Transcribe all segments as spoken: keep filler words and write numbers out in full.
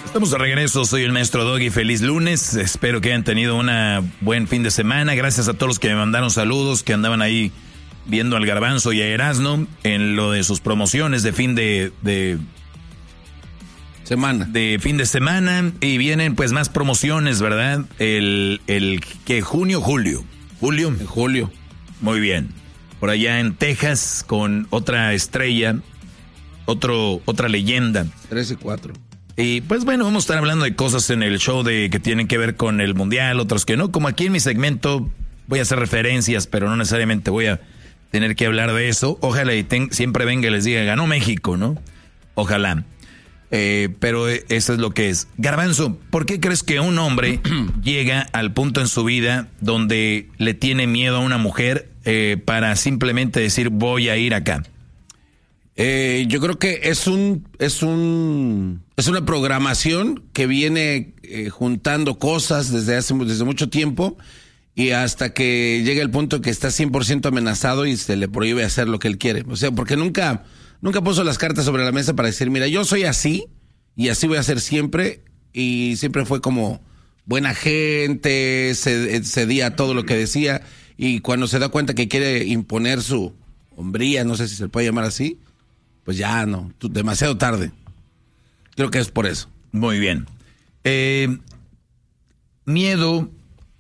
Estamos de regreso, soy el maestro Doggy, feliz lunes, espero que hayan tenido un buen fin de semana, gracias a todos los que me mandaron saludos, que andaban ahí viendo al Garbanzo y a Erasno en lo de sus promociones de fin de, de semana. De fin de semana, y vienen pues más promociones, ¿verdad? El, el que junio, julio, julio. En julio. Muy bien, por allá en Texas con otra estrella, otro, otra leyenda. trece cuatro. Y pues bueno, vamos a estar hablando de cosas en el show de que tienen que ver con el mundial, otras que no. Como aquí en mi segmento voy a hacer referencias, pero no necesariamente voy a tener que hablar de eso. Ojalá y ten, siempre venga y les diga, ganó México, ¿no? Ojalá. Eh, pero eso es lo que es. Garbanzo, ¿por qué crees que un hombre llega al punto en su vida donde le tiene miedo a una mujer eh, para simplemente decir voy a ir acá? Eh, yo creo que es un es un es una programación que viene eh, juntando cosas desde hace desde mucho tiempo, y hasta que llega el punto que está cien por ciento amenazado y se le prohíbe hacer lo que él quiere. O sea, porque nunca nunca puso las cartas sobre la mesa para decir, mira, yo soy así y así voy a ser siempre, y siempre fue como buena gente, cedía a todo lo que decía, y cuando se da cuenta que quiere imponer su hombría, no sé si se le puede llamar así, pues ya no, demasiado tarde. Creo que es por eso. Muy bien. Eh, miedo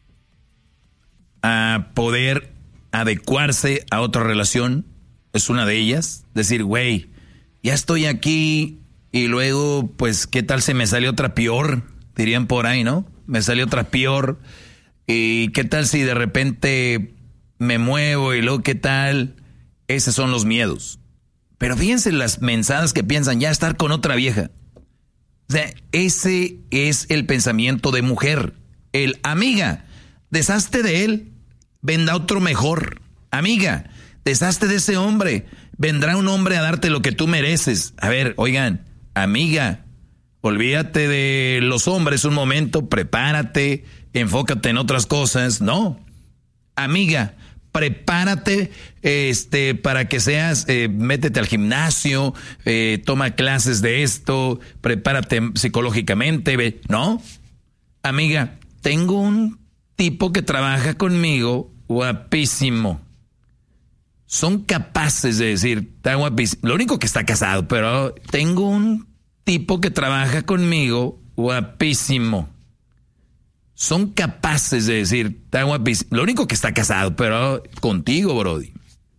a poder adecuarse a otra relación es una de ellas. Decir, güey, ya estoy aquí y luego, pues, ¿qué tal se me sale otra peor? Dirían por ahí, ¿no? Me salió otra peor. ¿Y qué tal si de repente me muevo y luego qué tal? Esos son los miedos. Pero fíjense las mensadas que piensan, ya estar con otra vieja. O sea, ese es el pensamiento de mujer. El, amiga, deshazte de él, vendrá otro mejor. Amiga, deshazte de ese hombre, vendrá un hombre a darte lo que tú mereces. A ver, oigan, amiga, olvídate de los hombres un momento, prepárate, enfócate en otras cosas. No, amiga, prepárate este, para que seas, eh, métete al gimnasio, eh, toma clases de esto, prepárate psicológicamente, ve. No, amiga, tengo un tipo que trabaja conmigo, guapísimo. Son capaces de decir, está guapísimo. Lo único que está casado, pero tengo un tipo que trabaja conmigo, guapísimo. Son capaces de decir, está guapísimo. Lo único que está casado, pero contigo, brody.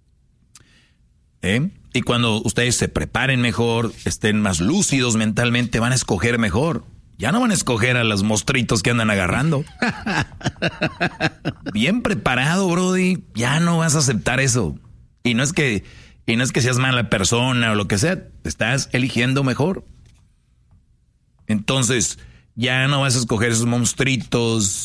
¿Eh? Y cuando ustedes se preparen mejor, estén más lúcidos mentalmente, van a escoger mejor. Ya no van a escoger a los mostritos que andan agarrando. Bien preparado, brody, ya no vas a aceptar eso. Y no es que, y no es que seas mala persona o lo que sea, estás eligiendo mejor. Entonces, ya no vas a escoger esos monstruitos